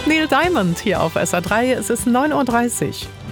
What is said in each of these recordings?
Neil Diamond hier auf SR3. Es ist 9:30 Uhr.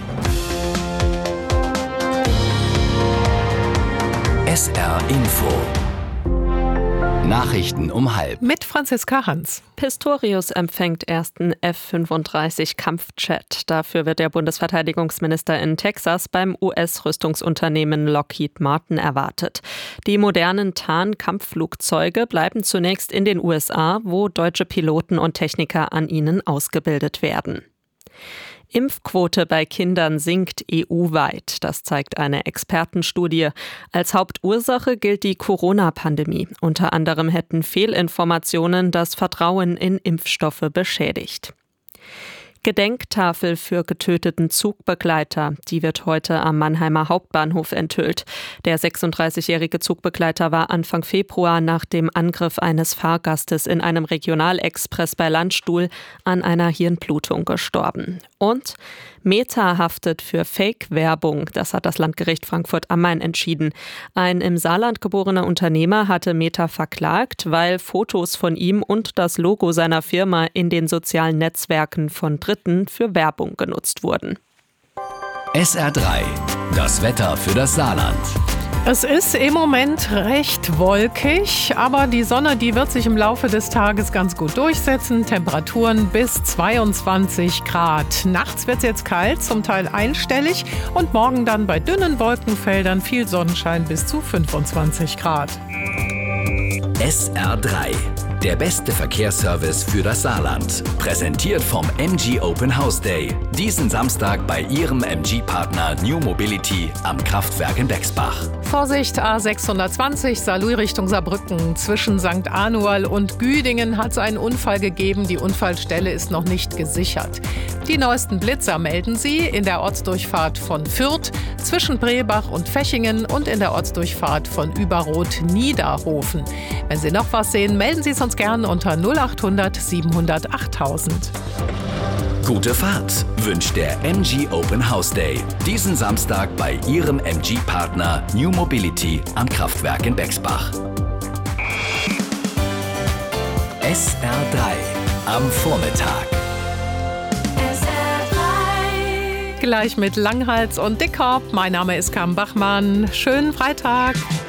SR Info. Nachrichten um 12:30. Mit Franziska Hans. Pistorius empfängt ersten F-35 Kampfjet. Dafür wird der Bundesverteidigungsminister in Texas beim US-Rüstungsunternehmen Lockheed Martin erwartet. Die modernen Tarn-Kampfflugzeuge bleiben zunächst in den USA, wo deutsche Piloten und Techniker an ihnen ausgebildet werden. Impfquote bei Kindern sinkt EU-weit. Das zeigt eine Expertenstudie. Als Hauptursache gilt die Corona-Pandemie. Unter anderem hätten Fehlinformationen das Vertrauen in Impfstoffe beschädigt. Gedenktafel für getöteten Zugbegleiter. Die wird heute am Mannheimer Hauptbahnhof enthüllt. Der 36-jährige Zugbegleiter war Anfang Februar nach dem Angriff eines Fahrgastes in einem Regionalexpress bei Landstuhl an einer Hirnblutung gestorben. Und Meta haftet für Fake-Werbung. Das hat das Landgericht Frankfurt am Main entschieden. Ein im Saarland geborener Unternehmer hatte Meta verklagt, weil Fotos von ihm und das Logo seiner Firma in den sozialen Netzwerken von Dritten für Werbung genutzt wurden. SR3. Das Wetter für das Saarland. Es ist im Moment recht wolkig, aber die Sonne, die wird sich im Laufe des Tages ganz gut durchsetzen. Temperaturen bis 22 Grad. Nachts wird es jetzt kalt, zum Teil einstellig und morgen dann bei dünnen Wolkenfeldern viel Sonnenschein bis zu 25 Grad. SR3. Der beste Verkehrsservice für das Saarland. Präsentiert vom MG Open House Day. Diesen Samstag bei Ihrem MG-Partner New Mobility am Kraftwerk in Bexbach. Vorsicht, A620 Saarlouis Richtung Saarbrücken. Zwischen St. Anual und Güdingen hat es einen Unfall gegeben. Die Unfallstelle ist noch nicht gesichert. Die neuesten Blitzer melden Sie in der Ortsdurchfahrt von Fürth, zwischen Brebach und Fechingen und in der Ortsdurchfahrt von Überroth-Niederhofen. Wenn Sie noch was sehen, melden Sie es uns gern unter 0800 700 8000. Gute Fahrt wünscht der MG Open House Day. Diesen Samstag bei Ihrem MG-Partner New Mobility am Kraftwerk in Bexbach. SR3 am Vormittag. Gleich mit Langhals und Dickhop. Mein Name ist Carmen Bachmann. Schönen Freitag.